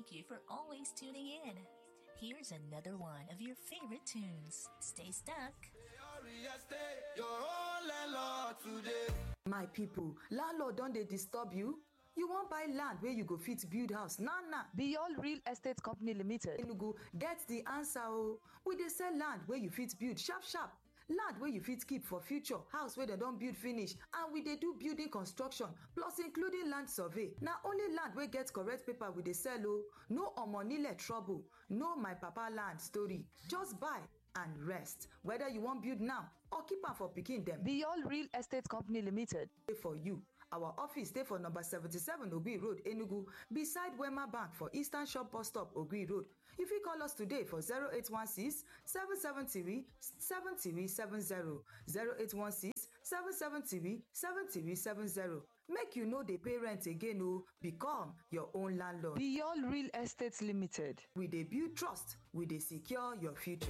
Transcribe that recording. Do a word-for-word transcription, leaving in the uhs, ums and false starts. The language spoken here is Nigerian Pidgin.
thank you for always tuning in. Here's another one of your favorite tunes. Stay stuck. My people, landlord don dey disturb you? You wan buy land where you go fit build house? Nah, nah. Beyond Real Estate Company Limited Enugu get the answer o. We dey sell land where you fit build sharp sharp. Land where you fit keep for future, house where dem don build finish, and we dey do building construction plus including land survey. Na only land wey get correct paper we dey sell o. No omonile trouble, no my papa land story. Just buy and rest. Whether you wan build now or keep am for pikin dem. Beyond Real Estate Company Limited dey for you. Our office dey for number seventy-seven Ogui Road, Enugu, beside Wema Bank for Eastern Shop Bus Stop, Ogui Road. You fit call us today for zero eight one six, seven seven three, seven three seven zero, zero eight one six, seven seven three, seven three seven zero. Make you no dey pay rent again o. Become your own landlord. Beyond Real Estate Limited. We dey build trust, we dey secure your future.